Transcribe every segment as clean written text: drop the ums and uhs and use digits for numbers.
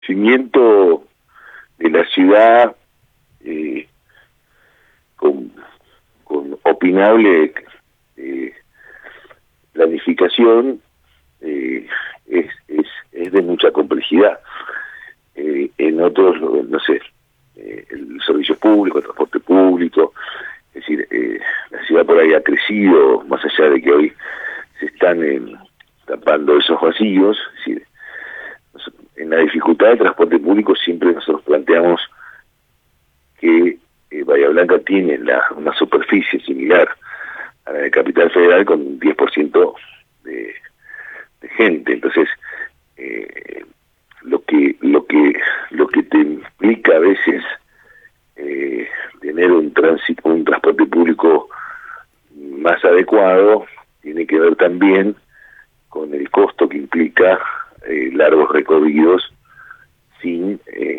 crecimiento de la ciudad con opinable planificación es de mucha complejidad. En otros, no sé, el servicio público, el transporte público, es decir, la ciudad por ahí ha crecido, más allá de que hoy se están tapando esos vacíos. Es decir, en la dificultad del transporte público siempre nosotros planteamos que Bahía Blanca tiene una superficie similar a la de Capital Federal con 10% de gente. Entonces, lo que te implica a veces tener un transporte público más adecuado tiene que ver también con el costo que implica largos recorridos sin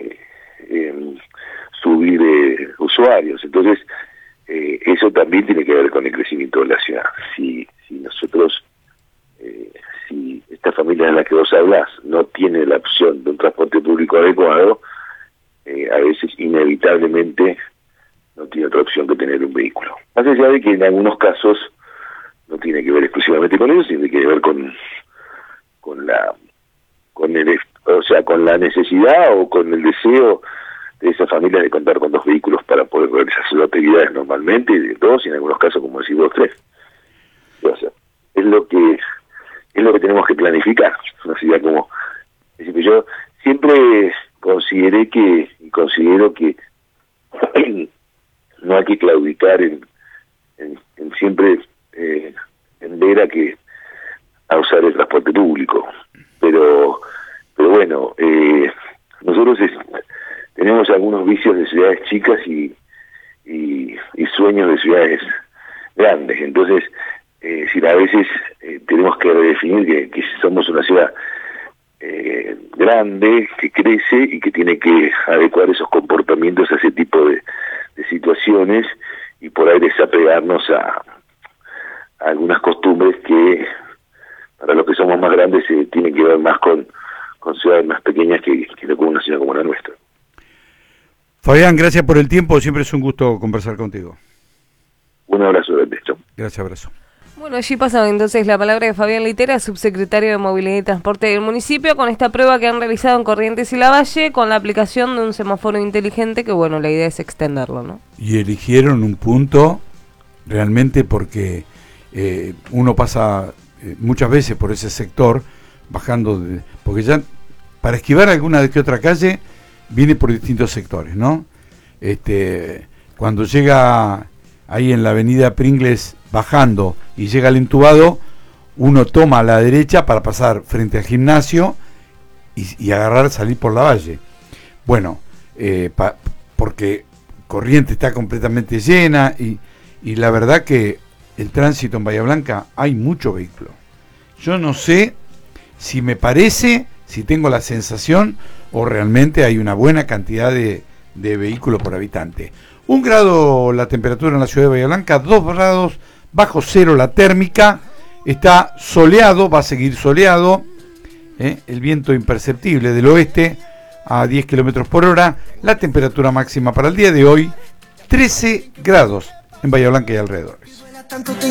subir usuarios. Entonces, eso también tiene que ver con el crecimiento de la ciudad. Si nosotros, si esta familia de la que vos hablás no tiene la opción de un transporte público adecuado, a veces inevitablemente no tiene otra opción que tener un vehículo. Más allá de que en algunos casos no tiene que ver exclusivamente con eso, tiene que ver con la necesidad o con el deseo de esas familias de contar con 2 vehículos para poder realizar sus actividades normalmente, y de 2, y en algunos casos, como decís vos, 3. O sea, es lo que tenemos que planificar. Una ciudad como... Es decir, yo siempre considero que no hay que claudicar en siempre tender a usar el transporte público, pero bueno, nosotros tenemos algunos vicios de ciudades chicas y sueños de ciudades grandes. Entonces, a veces tenemos que redefinir que somos una ciudad grande, que crece y que tiene que adecuar esos comportamientos a ese tipo de situaciones, y por ahí desapegarnos a algunas costumbres que para los que somos más grandes tienen que ver más con ciudades más pequeñas que con una ciudad como la nuestra. Fabián, gracias por el tiempo, siempre es un gusto conversar contigo. Un abrazo grande, chao. Gracias, abrazo. Bueno, allí pasaba entonces la palabra de Fabián Litera, subsecretario de Movilidad y Transporte del municipio, con esta prueba que han realizado en Corrientes y Lavalle, con la aplicación de un semáforo inteligente, que bueno, la idea es extenderlo, ¿no? Y eligieron un punto realmente porque uno pasa muchas veces por ese sector, bajando, porque ya para esquivar alguna de que otra calle, viene por distintos sectores, ¿no? Cuando llega ahí en la avenida Pringles bajando y llega al Entubado, uno toma a la derecha para pasar frente al gimnasio y salir por Lavalle. Bueno, porque Corrientes está completamente llena y la verdad que el tránsito en Bahía Blanca hay mucho vehículo. Yo no sé si me parece, si tengo la sensación o realmente hay una buena cantidad de vehículos por habitante. 1 grado la temperatura en la ciudad de Bahía Blanca, 2 grados bajo cero la térmica, está soleado, va a seguir soleado, el viento imperceptible del oeste a 10 kilómetros por hora, la temperatura máxima para el día de hoy, 13 grados en Bahía Blanca y alrededores.